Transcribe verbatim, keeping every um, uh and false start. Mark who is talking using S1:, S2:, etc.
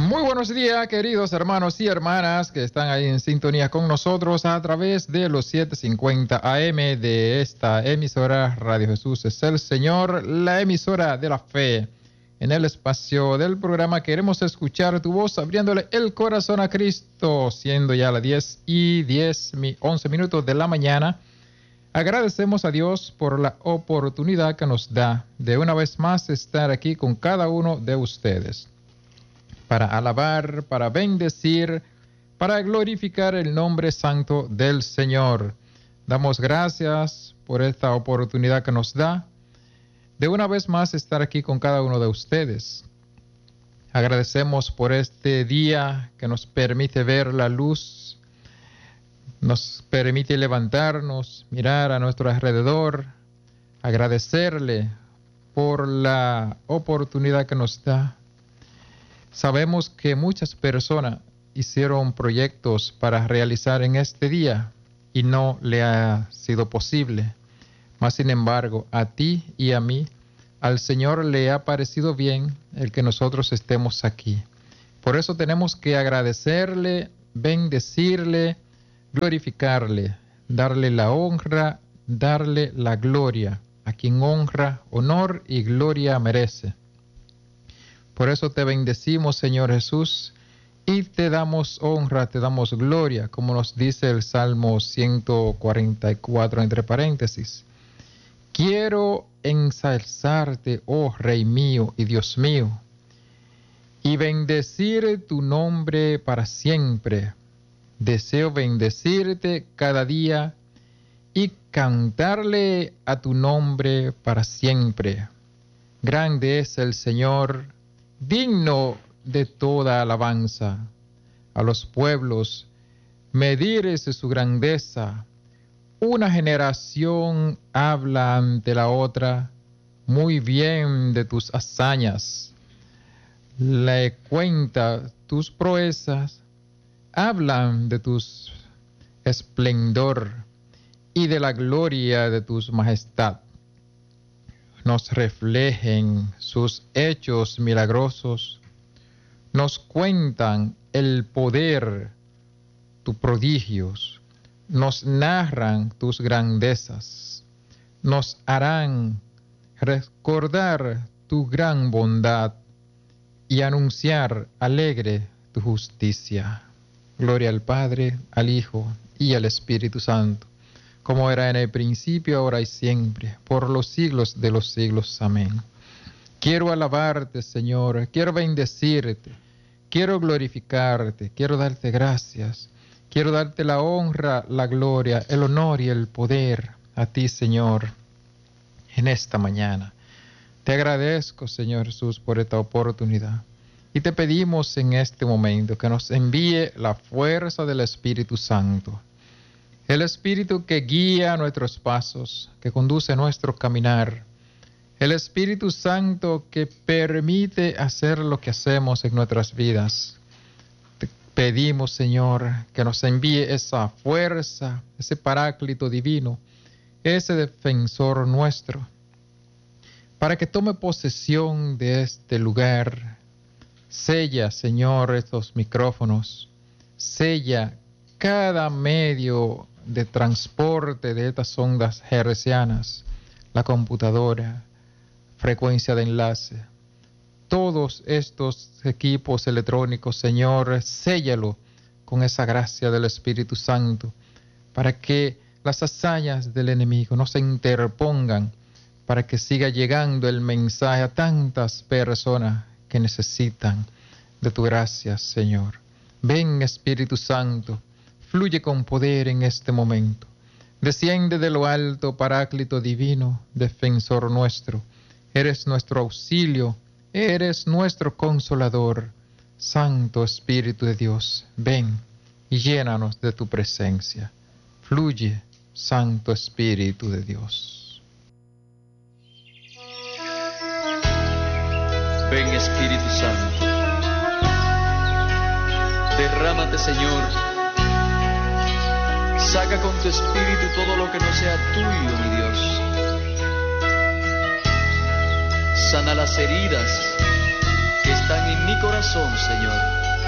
S1: Muy buenos días, queridos hermanos y hermanas que están ahí en sintonía con nosotros a través de los setecientos cincuenta A M de esta emisora Radio Jesús es el Señor, la emisora de la fe. En el espacio del programa queremos escuchar tu voz abriéndole el corazón a Cristo, siendo ya las diez y diez, once minutos de la mañana. Agradecemos a Dios por la oportunidad que nos da de una vez más estar aquí con cada uno de ustedes, para alabar, para bendecir, para glorificar el nombre santo del Señor. Damos gracias por esta oportunidad que nos da de una vez más estar aquí con cada uno de ustedes. Agradecemos por este día que nos permite ver la luz, nos permite levantarnos, mirar a nuestro alrededor, agradecerle por la oportunidad que nos da. Sabemos que muchas personas hicieron proyectos para realizar en este día y no le ha sido posible. Mas, sin embargo, a ti y a mí, al Señor le ha parecido bien el que nosotros estemos aquí. Por eso tenemos que agradecerle, bendecirle, glorificarle, darle la honra, darle la gloria, a quien honra, honor y gloria merece. Por eso te bendecimos, Señor Jesús, y te damos honra, te damos gloria, como nos dice el Salmo ciento cuarenta y cuatro entre paréntesis. Quiero ensalzarte, oh Rey mío y Dios mío, y bendecir tu nombre para siempre. Deseo bendecirte cada día y cantarle a tu nombre para siempre. Grande es el Señor, digno de toda alabanza. A los pueblos medires su grandeza. Una generación habla ante la otra muy bien de tus hazañas. Le cuenta tus proezas, hablan de tu esplendor y de la gloria de tu majestad. Nos reflejen sus hechos milagrosos, nos cuentan el poder, tus prodigios, nos narran tus grandezas, nos harán recordar tu gran bondad y anunciar alegre tu justicia. Gloria al Padre, al Hijo y al Espíritu Santo, como era en el principio, ahora y siempre, por los siglos de los siglos. Amén. Quiero alabarte, Señor, quiero bendecirte, quiero glorificarte, quiero darte gracias, quiero darte la honra, la gloria, el honor y el poder a ti, Señor, en esta mañana. Te agradezco, Señor Jesús, por esta oportunidad. Y te pedimos en este momento que nos envíe la fuerza del Espíritu Santo. El Espíritu que guía nuestros pasos, que conduce nuestro caminar. El Espíritu Santo que permite hacer lo que hacemos en nuestras vidas. Te pedimos, Señor, que nos envíe esa fuerza, ese paráclito divino, ese defensor nuestro, para que tome posesión de este lugar. Sella, Señor, estos micrófonos. Sella cada medio de transporte de estas ondas hertzianas, la computadora, frecuencia de enlace, todos estos equipos electrónicos, Señor, séllalo con esa gracia del Espíritu Santo, para que las hazañas del enemigo no se interpongan, para que siga llegando el mensaje a tantas personas que necesitan de tu gracia, Señor. Ven, Espíritu Santo, fluye con poder en este momento. Desciende de lo alto, Paráclito divino, defensor nuestro. Eres nuestro auxilio, eres nuestro consolador. Santo Espíritu de Dios, ven y llénanos de tu presencia. Fluye, Santo Espíritu de Dios.
S2: Ven, Espíritu Santo. Derrámate, Señor. Saca con tu espíritu todo lo que no sea tuyo, mi Dios. Sana las heridas que están en mi corazón. corazón, Señor.